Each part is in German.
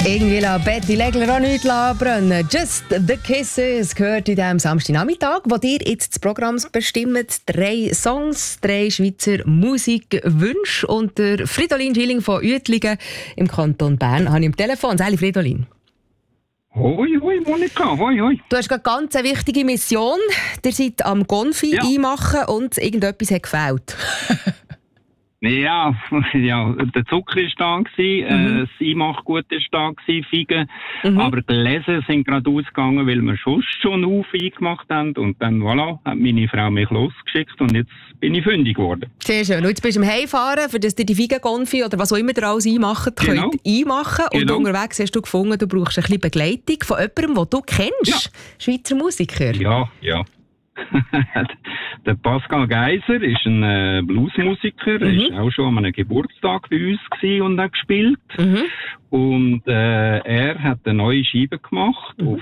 Irgendwie lassen Betty Legler auch nichts brennen. Just the Kisses gehört in diesem Samstagnachmittag, wo ihr jetzt das Programm bestimmt. 3 Songs, 3 Schweizer Musikwünsche. Und der Fridolin Schilling von Uetlingen im Kanton Bern habe ich am Telefon. Sali Fridolin. Hoi, hoi, Monika, hoi, hoi. Du hast eine ganz wichtige Mission. Ihr seid am Gonfi einmachen und irgendetwas hat gefehlt. Ja, der Zucker war da, das Einmachgut war da, Feigen. Aber die Gläser sind gerade ausgegangen, weil wir schon auf eingemacht haben. Und dann, voilà, hat meine Frau mich losgeschickt und jetzt bin ich fündig geworden. Sehr schön. Und jetzt bist du am Heimfahren, für das ihr die Feigen-Gonfi oder was auch immer ihr alles einmacht, könnt einmachen. Und unterwegs hast du gefunden, du brauchst ein bisschen Begleitung von jemandem, den du kennst. Ja. Schweizer Musiker. Ja. Der Pascal Geiser ist ein Bluesmusiker, er war auch schon an einem Geburtstag bei uns und hat gespielt. Und er hat eine neue Scheibe gemacht auf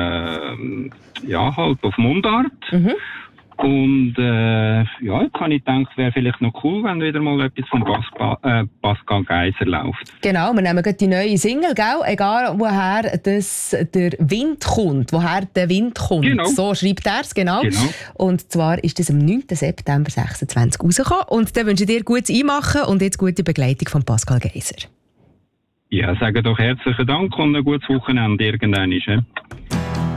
Mundart. Und jetzt habe ich gedacht, es wäre vielleicht noch cool, wenn wieder mal etwas von Pascal Geiser läuft. Genau, wir nehmen gerade die neue Single, gell? Egal woher der Wind kommt. Woher der Wind kommt. Genau. So schreibt er es, genau. Und zwar ist das am 9. September 2026 rausgekommen. Und dann wünsche ich dir gutes Einmachen und jetzt gute Begleitung von Pascal Geiser. Ja, sage doch herzlichen Dank und ein gutes Wochenende irgendwann.